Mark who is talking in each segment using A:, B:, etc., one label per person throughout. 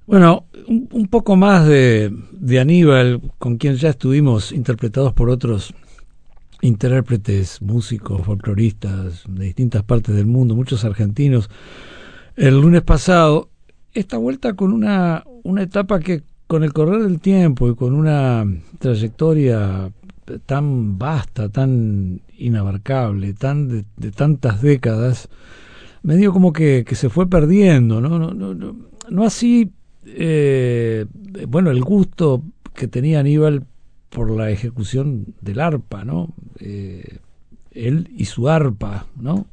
A: Bueno, un poco más de Aníbal, con quien ya estuvimos interpretados por otros intérpretes, músicos, folcloristas de distintas partes del mundo, muchos argentinos. El lunes pasado, esta vuelta con una etapa que con el correr del tiempo y con una trayectoria tan vasta, tan inabarcable, de tantas décadas, medio como que se fue perdiendo, ¿no? No así, bueno, el gusto que tenía Aníbal por la ejecución del arpa, ¿no? Él y su arpa, ¿no?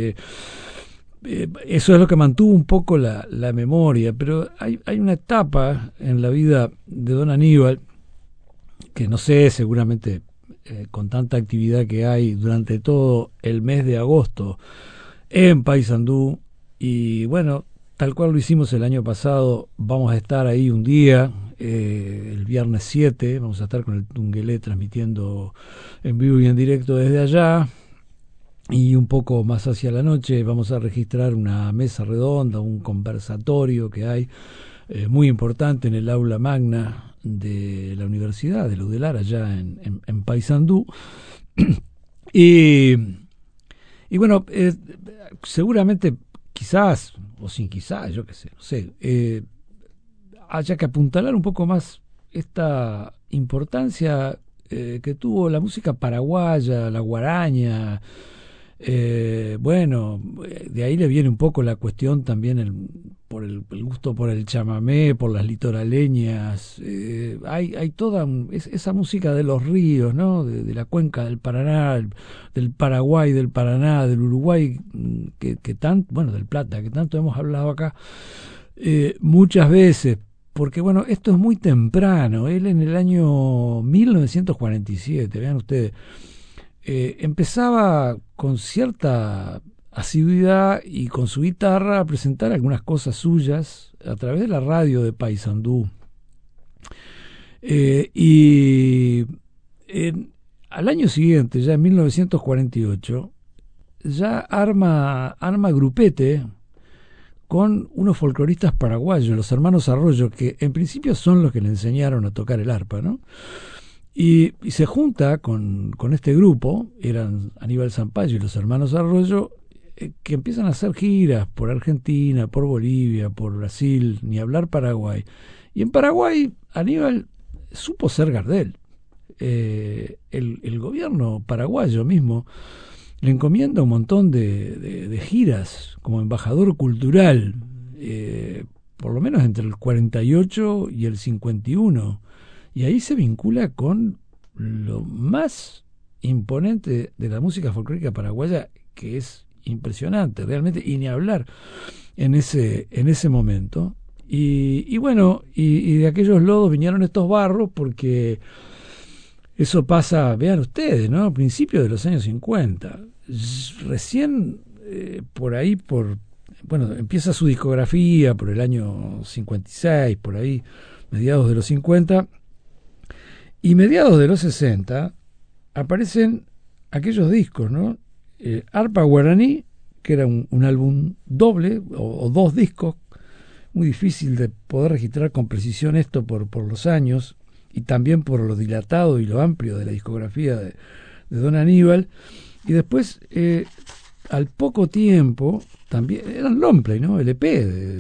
A: Eso es lo que mantuvo un poco la memoria, pero hay una etapa en la vida de don Aníbal que no sé, seguramente con tanta actividad que hay durante todo el mes de agosto en Paysandú, y bueno, tal cual lo hicimos el año pasado, vamos a estar ahí un día, el viernes 7, vamos a estar con el Tungelé transmitiendo en vivo y en directo desde allá, y un poco más hacia la noche vamos a registrar una mesa redonda, un conversatorio que hay muy importante en el aula magna de la Universidad de Ludelar, allá en Paysandú. y, y bueno, seguramente, quizás, o sin quizás, yo qué sé, no sé, haya que apuntalar un poco más esta importancia que tuvo la música paraguaya, la guaraña. Bueno, de ahí le viene un poco la cuestión también por el gusto por el chamamé, por las litoraleñas. Hay toda esa música de los ríos, ¿no? De la cuenca del Paraná, del Paraguay, del Paraná, del Uruguay, que tanto, bueno, del Plata, que tanto hemos hablado acá muchas veces. Porque bueno, esto es muy temprano. Él en el año 1947, vean ustedes, empezaba con cierta asiduidad y con su guitarra a presentar algunas cosas suyas a través de la radio de Paysandú. Y al año siguiente, ya en 1948, ya arma grupete con unos folcloristas paraguayos, los hermanos Arroyo, que en principio son los que le enseñaron a tocar el arpa, ¿no? Y se junta con este grupo, eran Aníbal Zampayo y los hermanos Arroyo, que empiezan a hacer giras por Argentina, por Bolivia, por Brasil, ni hablar Paraguay. Y en Paraguay Aníbal supo ser Gardel. El gobierno paraguayo mismo le encomienda un montón de giras como embajador cultural, por lo menos entre el 48 y el 51. Y ahí se vincula con lo más imponente de la música folclórica paraguaya, que es impresionante realmente, y ni hablar en ese momento. Y bueno, y de aquellos lodos vinieron estos barros, porque eso pasa, vean ustedes, ¿no? A principios de los años 50. Recién por ahí, bueno, empieza su discografía por el año 56, por ahí, mediados de los 50. Y mediados de los 60 aparecen aquellos discos, ¿no? Arpa Guaraní, que era un álbum doble o dos discos, muy difícil de poder registrar con precisión esto por los años y también por lo dilatado y lo amplio de la discografía de don Aníbal. Y después, al poco tiempo, también eran long play, ¿no? LP